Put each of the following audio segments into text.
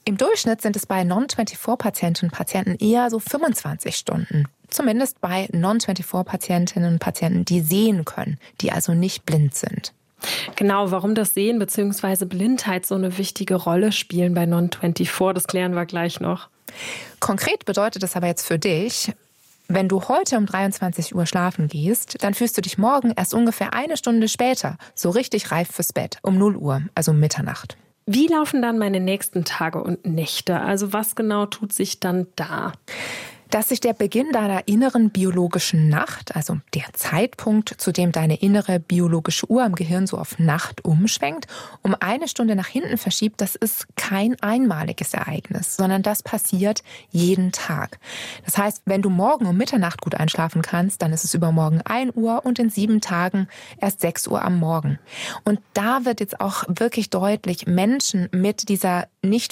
Im Durchschnitt sind es bei Non-24-Patientinnen und Patienten eher so 25 Stunden. Zumindest bei Non-24-Patientinnen und Patienten, die sehen können, die also nicht blind sind. Genau, warum das Sehen bzw. Blindheit so eine wichtige Rolle spielen bei Non-24, das klären wir gleich noch. Konkret bedeutet das aber jetzt für dich, wenn du heute um 23 Uhr schlafen gehst, dann fühlst du dich morgen erst ungefähr eine Stunde später so richtig reif fürs Bett, um 0 Uhr, also um Mitternacht. Wie laufen dann meine nächsten Tage und Nächte? Also was genau tut sich dann da? Dass sich der Beginn deiner inneren biologischen Nacht, also der Zeitpunkt, zu dem deine innere biologische Uhr im Gehirn so auf Nacht umschwenkt, um eine Stunde nach hinten verschiebt, das ist kein einmaliges Ereignis, sondern das passiert jeden Tag. Das heißt, wenn du morgen um Mitternacht gut einschlafen kannst, dann ist es übermorgen 1 Uhr und in 7 Tagen erst 6 Uhr am Morgen. Und da wird jetzt auch wirklich deutlich, Menschen mit dieser nicht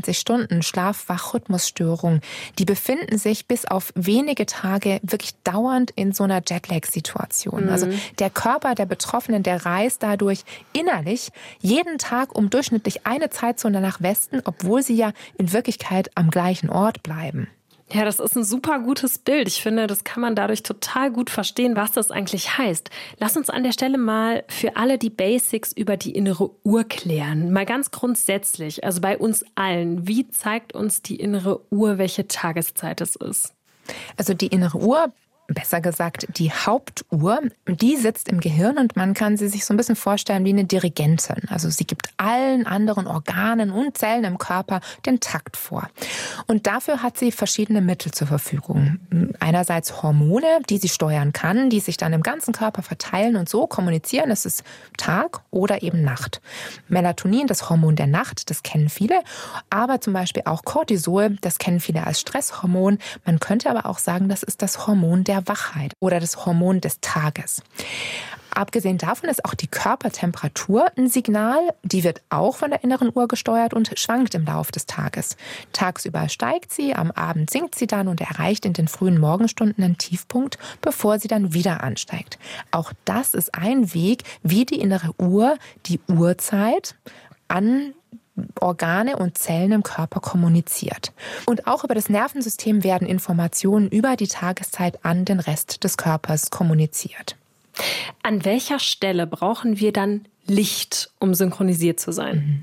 24-Stunden-Schlaf-Wach-Rhythmusstörung, die befinden sich bis auf wenige Tage wirklich dauernd in so einer Jetlag-Situation. Also der Körper der Betroffenen, der reist dadurch innerlich jeden Tag um durchschnittlich eine Zeitzone nach Westen, obwohl sie ja in Wirklichkeit am gleichen Ort bleiben. Ja, das ist ein super gutes Bild. Ich finde, das kann man dadurch total gut verstehen, was das eigentlich heißt. Lass uns an der Stelle mal für alle die Basics über die innere Uhr klären. Mal ganz grundsätzlich, also bei uns allen, wie zeigt uns die innere Uhr, welche Tageszeit es ist? Also die innere Uhr, besser gesagt die Hauptuhr, die sitzt im Gehirn und man kann sie sich so ein bisschen vorstellen wie eine Dirigentin. Also sie gibt allen anderen Organen und Zellen im Körper den Takt vor. Und dafür hat sie verschiedene Mittel zur Verfügung. Einerseits Hormone, die sie steuern kann, die sich dann im ganzen Körper verteilen und so kommunizieren, es ist Tag oder eben Nacht. Melatonin, das Hormon der Nacht, das kennen viele, aber zum Beispiel auch Cortisol, das kennen viele als Stresshormon. Man könnte aber auch sagen, das ist das Hormon der Wachheit oder das Hormon des Tages. Abgesehen davon ist auch die Körpertemperatur ein Signal. Die wird auch von der inneren Uhr gesteuert und schwankt im Laufe des Tages. Tagsüber steigt sie, am Abend sinkt sie dann und erreicht in den frühen Morgenstunden einen Tiefpunkt, bevor sie dann wieder ansteigt. Auch das ist ein Weg, wie die innere Uhr die Uhrzeit an Organe und Zellen im Körper kommuniziert. Und auch über das Nervensystem werden Informationen über die Tageszeit an den Rest des Körpers kommuniziert. An welcher Stelle brauchen wir dann Licht, um synchronisiert zu sein?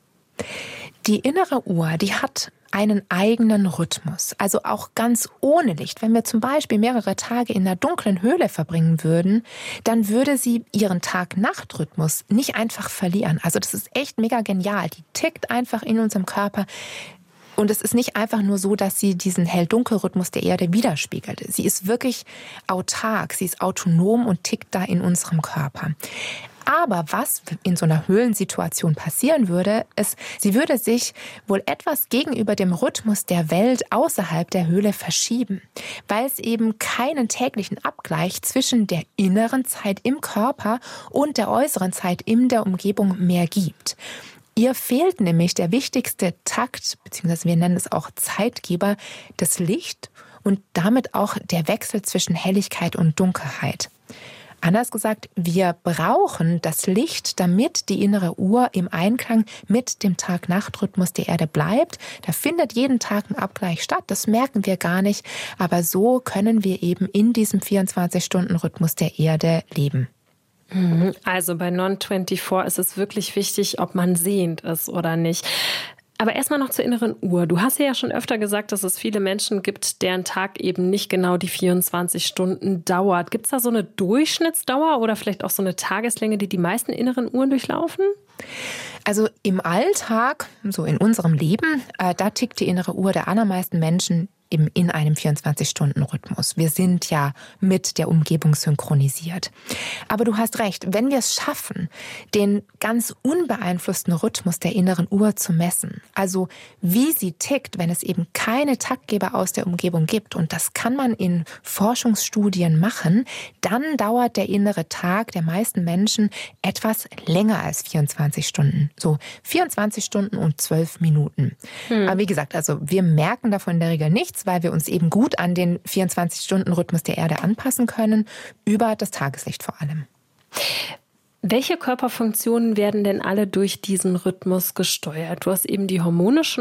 Die innere Uhr, die hat einen eigenen Rhythmus, also auch ganz ohne Licht. Wenn wir zum Beispiel mehrere Tage in einer dunklen Höhle verbringen würden, dann würde sie ihren Tag-Nacht-Rhythmus nicht einfach verlieren. Also das ist echt mega genial. Die tickt einfach in unserem Körper. Und es ist nicht einfach nur so, dass sie diesen Hell-Dunkel-Rhythmus der Erde widerspiegelt. Sie ist wirklich autark, sie ist autonom und tickt da in unserem Körper. Aber was in so einer Höhlensituation passieren würde, ist, sie würde sich wohl etwas gegenüber dem Rhythmus der Welt außerhalb der Höhle verschieben, weil es eben keinen täglichen Abgleich zwischen der inneren Zeit im Körper und der äußeren Zeit in der Umgebung mehr gibt. Ihr fehlt nämlich der wichtigste Takt, beziehungsweise wir nennen es auch Zeitgeber, das Licht und damit auch der Wechsel zwischen Helligkeit und Dunkelheit. Anders gesagt, wir brauchen das Licht, damit die innere Uhr im Einklang mit dem Tag-Nacht-Rhythmus der Erde bleibt. Da findet jeden Tag ein Abgleich statt, das merken wir gar nicht. Aber so können wir eben in diesem 24-Stunden-Rhythmus der Erde leben. Also bei Non-24 ist es wirklich wichtig, ob man sehend ist oder nicht. Aber erstmal noch zur inneren Uhr. Du hast ja schon öfter gesagt, dass es viele Menschen gibt, deren Tag eben nicht genau die 24 Stunden dauert. Gibt es da so eine Durchschnittsdauer oder vielleicht auch so eine Tageslänge, die die meisten inneren Uhren durchlaufen? Also im Alltag, so in unserem Leben, da tickt die innere Uhr der allermeisten Menschen eben in einem 24-Stunden-Rhythmus. Wir sind ja mit der Umgebung synchronisiert. Aber du hast recht, wenn wir es schaffen, den ganz unbeeinflussten Rhythmus der inneren Uhr zu messen, also wie sie tickt, wenn es eben keine Taktgeber aus der Umgebung gibt, und das kann man in Forschungsstudien machen, dann dauert der innere Tag der meisten Menschen etwas länger als 24 Stunden. So 24 Stunden und 12 Minuten. Aber wie gesagt, also wir merken davon in der Regel nichts, weil wir uns eben gut an den 24-Stunden-Rhythmus der Erde anpassen können, über das Tageslicht vor allem. Welche Körperfunktionen werden denn alle durch diesen Rhythmus gesteuert? Du hast eben die Hormone schon